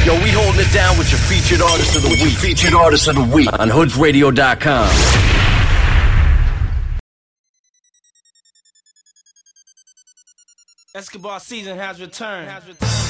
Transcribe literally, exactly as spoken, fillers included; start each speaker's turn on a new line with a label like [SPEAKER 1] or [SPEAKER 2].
[SPEAKER 1] Yo, we holding it down with your featured artist of the week. Featured artist of the week on hoods radio dot com.
[SPEAKER 2] Escobar season has returned. Has returned.